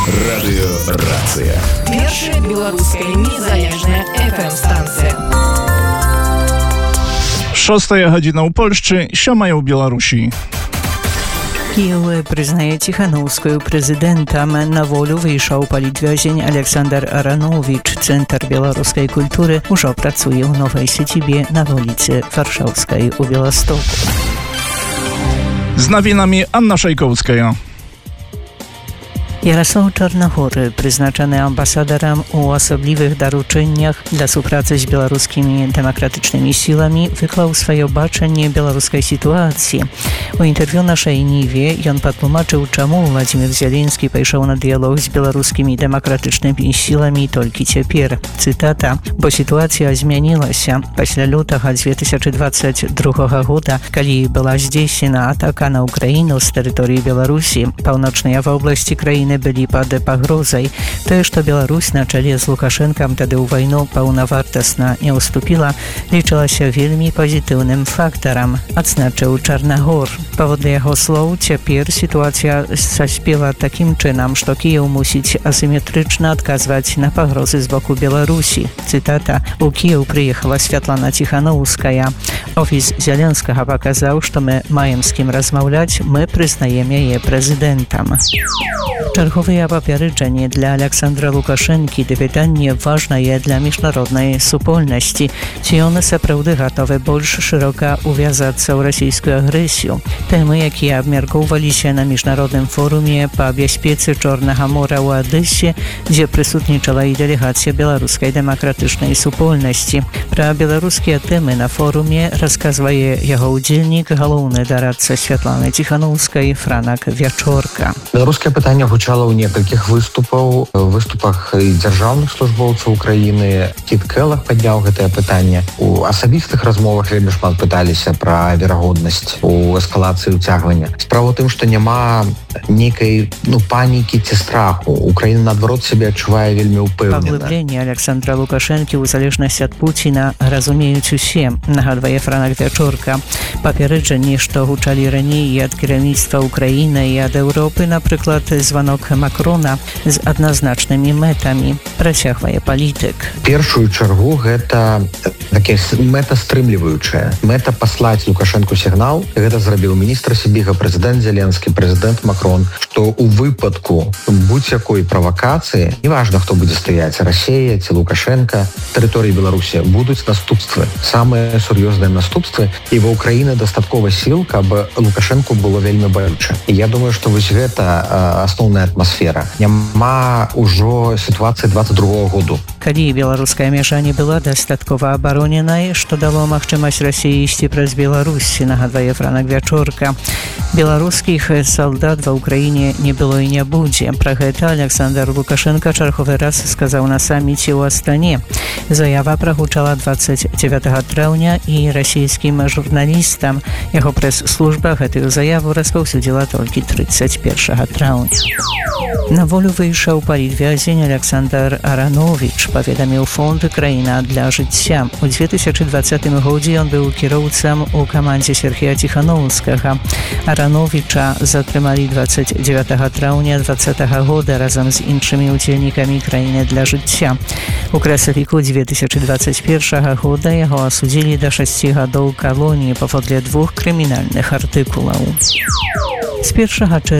Радыёрацыя. Першая беларуская незалежная FM-станцыя. 6 гадзіна ў Польшчы, 7 ў Беларусі. Киев признає Тихановскую президентом. На волю вийшов політв'язень Олександр Аронович. Центр білоруської культури уже працює у новій сітібі на вулиці Варшавській у Білостоку. Z nowinami Anna Szajkowska. Jarosław Czarnochóry, przeznaczony ambasadorem u osobliwych daruczeniach dla współpracy z białoruskimi demokratycznymi siłami, wyklał swoje obaczenie białoruskiej sytuacji. U interwiu naszej Niwie on potłumaczył, czemu Władimir Zielinski poszedł na dialog z białoruskimi demokratycznymi siłami tylko teraz. Cytata: bo sytuacja zmieniła się. После lutego 2022 roku, kiedy była zdjęta ataka na Ukrainę z terytorii Białorusi, północnej oblasti krainy byli pod pogrozą. To, że Białoruś na czele z Łukaszenką wtedy w wojnę pełnowartosna nie ustąpiła, liczyła się wielmi pozytywnym faktorem, odznaczył Czarnochór. Powodle jego słów, teraz sytuacja zaśpiewa takim czynem, że Kijów musi asymetrycznie odkazywać na pogrozy z boku Białorusi. Cytata: u Kijów przyjechała Światlana Tichanowskaja. Ofis Zielenskiego pokazał, że my mamy z kim rozmawiać, my przyznajemy je prezydentem. Czerwowe popieryczenie dla Aleksandra Łukaszenki to pytanie ważne dla międzynarodnej wspólności. Czy one naprawdę gotowe bardziej szeroko uwiązać z rosyjską agresją? Temy, jakie obmiarkowali się na Międzynarodnym Forumie po bezpiece Czarnego Morza w Odessie, gdzie przysutniczyła i delegacja Białoruskiej Demokratycznej Wspólności. Pro białoruskie temy na forumie rozkazuje jego udzielnik, główny doradca Światlany Tichanowskiej, Franek Wieczorka. Беларускае пытанне гучала ў некалькіх выступах дзяржаўных службоўцаў Украіны. Кіт Келлах падняў гэтае пытанне. У асабістых размовах вельмі шмат пыталіся пра верагоднасць у эскалацыі ўцягвання. Справа ў тым, што няма нейкай панікі ці страху. Украіна, наадварот, сябе адчувае вельмі ўпэўнена. Паглыбленне Александра Лукашэнкі ў залежнасці ад Пуціна разумеюць усе, нагадвае Франак Вячорка. Папярэджанні, што гучалі раней і ад кіраўніцтва Украіны і ад Еўропы, напрыклад, званок Макрона з адназначнымі мэтамі, працягвае палітык. Першую чаргу гэта таке мэтастрымліваючае. Мэта паслаць Лукашэнку сігнал. Гэта зрабіў міністр Сібіга, прэзідэнт Зеленскі, прэзідэнт Макрон, што ў выпадку будь-якой правакацыі, неважна, хто будзе стаяць, Расія ці Лукашенка, тэрыторыі Беларусі, будуць наступствы, самыя сур'ёзныя наступствы, і ва Ўкраіны дастаткова сіл, каб Лукашэнку было вельмі балюча. І я думаю, што вось гэта асноўная атмасфера. Няма ўжо сітуацыі 22-го году. Калі беларуская мяжа не была дастаткова абароненай, што дало магчымасць Расіі ісці праз Беларусь, нагадвае Франак Вячорка. Беларускіх салдат ва Ўкраіне не было і не будзе. Пра гэта Александр Лукашенко чарговы раз сказаў на саміце ў Астане. Заява прагучала 29 траўня і расійскім журналістам. Яго прэс-служба гэтую заяву распаўсюдзіла толькі 31 траўня. На волю выйшаў палітвязень Александр Аронович, паведаміў фонд «Краіна для жыцця». У 2020 годзе ён быў кіроўцам у камандзе Сергія Тихановскага. Ароновича затрымалі 29 траўня 2020 года разам з іншымі удзельнікамі «Краіны для жыцця». У красавіку 2021 года яго асудзілі да 6 гадоў калоніі паводле 2 крымінальных артыкулаў. З 1